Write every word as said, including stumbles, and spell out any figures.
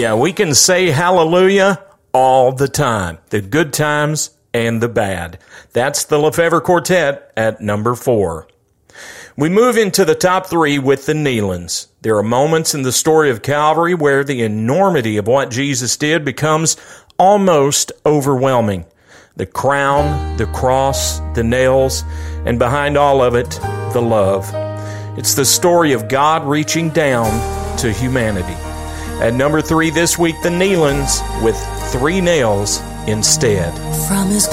hallelujah. We can say hallelujah all the time, the good times and the bad. That's the Lefevre Quartet at number four. We move into the top three with the Kneelin's. There are moments in the story of Calvary where the enormity of what Jesus did becomes almost overwhelming. The crown, the cross, the nails, and behind all of it, the love. It's the story of God reaching down to humanity. At number three this week, the Kneelin's with Three Nails Instead. From his